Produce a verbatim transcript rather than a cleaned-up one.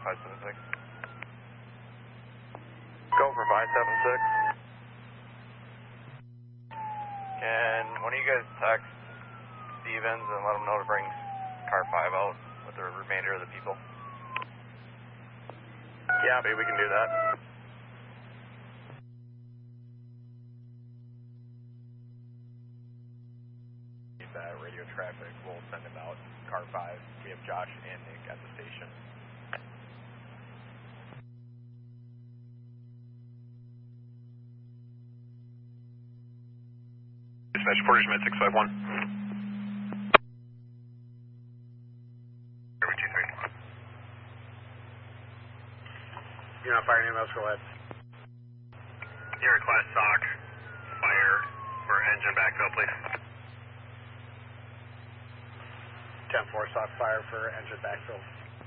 five seven six. Go for five seven six. Can one of you guys text Stevens and let him know to bring car five out with the remainder of the people? Yeah, maybe we can do that. That radio traffic, we'll send him out. Car five. We have Josh and Nick at the station. Dispatch Portage Med six five one. Airway two three. You're not firing anyone else, go ahead. You're a class S O C. Fire for engine backfill, please. ten four, S O C fire for engine backfill.